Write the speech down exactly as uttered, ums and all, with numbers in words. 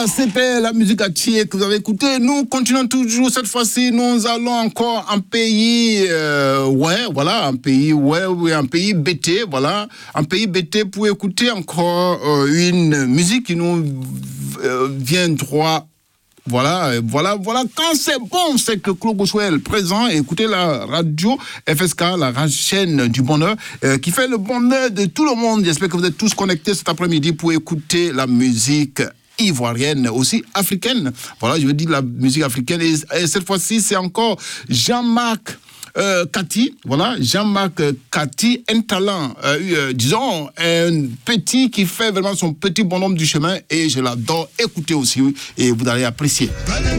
c'était la musique atié que vous avez écoutée. Nous continuons toujours. Cette fois-ci, nous allons encore en pays, euh, ouais, voilà, un pays, ouais, oui, un pays bêté, voilà, un pays bêté pour écouter encore euh, une musique qui nous euh, vient droit. Voilà, voilà, voilà. Quand c'est bon, c'est que Claude Bossuel présent et écoutez la radio F S K, la chaîne du bonheur, euh, qui fait le bonheur de tout le monde. J'espère que vous êtes tous connectés cet après-midi pour écouter la musique ivoirienne, aussi africaine. Voilà, je veux dire la musique africaine. Et, et cette fois-ci, c'est encore Jean-Marc Euh, Cathy, voilà, Jean-Marc euh, Cathy, un talent, euh, euh, disons, un petit qui fait vraiment son petit bonhomme du chemin et je l'adore. Écoutez aussi et vous allez apprécier.